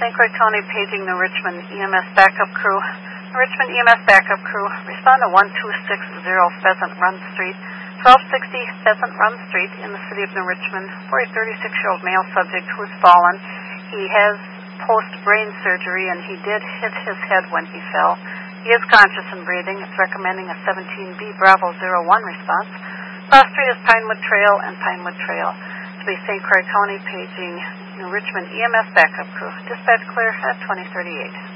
St. Croix County paging the Richmond EMS backup crew. The Richmond EMS backup crew respond to 1260 Pheasant Run Street, 1260 Pheasant Run Street in the city of New Richmond for a 36-year-old male subject who has fallen. He has post-brain surgery and he did hit his head when he fell. He is conscious and breathing. It's recommending a 17B Bravo 01 response. Cross street is Pinewood Trail and Pinewood Trail. To be St. Croix County paging New Richmond EMS backup crew. Dispatch clear at 2038.